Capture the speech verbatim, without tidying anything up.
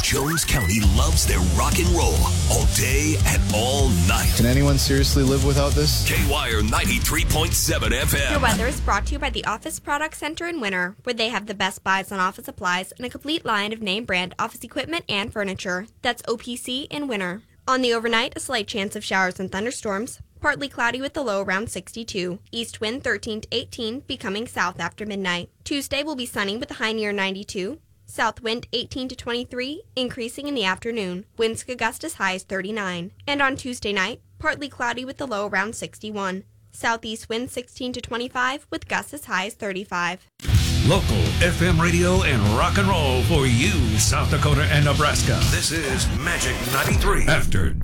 Jones County loves their rock and roll all day and all night. Can anyone seriously live without this? K-Wire ninety-three point seven F M. Your weather is brought to you by the Office Product Center in Winter, where they have the best buys on office supplies and a complete line of name brand office equipment and furniture. That's O P C in Winter. On the overnight, a slight chance of showers and thunderstorms. Partly cloudy with the low around sixty-two. East wind thirteen to eighteen, becoming south after midnight. Tuesday will be sunny with a high near ninety-two. South wind eighteen to twenty-three, increasing in the afternoon. Winds could gust as high as thirty-nine. And on Tuesday night, partly cloudy with the low around sixty-one. Southeast wind sixteen to twenty-five, with gusts as high as thirty-five. Local F M radio and rock and roll for you, South Dakota and Nebraska. This is Magic ninety-three. After